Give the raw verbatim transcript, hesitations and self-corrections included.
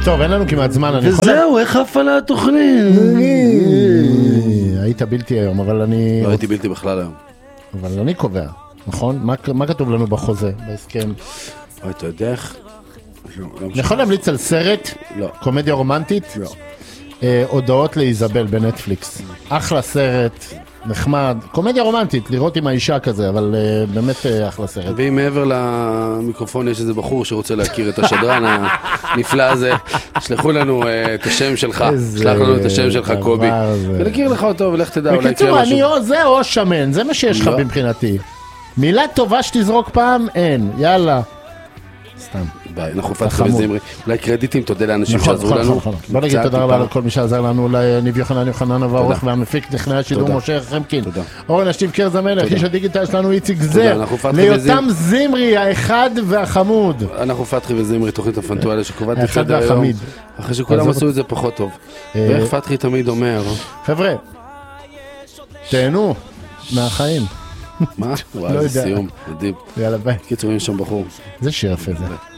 טוב, אין לנו כמעט זמן. וזהו, איך הפעלה התוכנית? היית בלתי היום, אבל אני... לא הייתי בלתי בכלל היום. אבל אני קובע, נכון? מה כתוב לנו בחוזה, בהסכם? אוי, אתה יודע איך? אני יכול להמליץ על סרט? לא. קומדיה רומנטית? לא. הודעות לאיזבל בנטפליקס. אחלה סרט, נחמד. קומדיה רומנטית, לראות עם האישה כזה, אבל באמת אחלה סרט. ואם מעבר למיקרופון יש איזה בחור שרוצה להכיר את השדרן הנפלא הזה, שלחו לנו את השם שלך, שלח לנו את השם שלך קובי, ונכיר לך אותו ולך תדע, אולי יקרה משהו. בקיצור, אני זה או שמן, זה מה שיש לך מבחינתי. מילה טובה שתזרוק פעם, אין, יאללה. סתם. ביי, אנחנו פתחו וזמרי. אולי קרדיטים, תודה לאנשים שעזרו לנו. בוא נגיד תודה רבה לכל מי שעזר לנו, לניב יוחנן יוחנן והעורך והמפיק טכנאי השידור משה חמקין. אורן השטיב קרז המלך, איש הדיגיטל שלנו איציק זר. ליותם זמרי, האחד והחמוד. אנחנו פתחי וזמרי, תוכנית הפנטואלה שקובעת האחד והחמיד. אחרי שכולם עשו את זה פחות טוב. ואיך פתחי תמיד אומר? חבר'ה, תהנו מהחיים. מה? וואי, זה סיום, מדהים. יאללה ביי. קיצור, יש שם בחור. זה שיר יפה זה.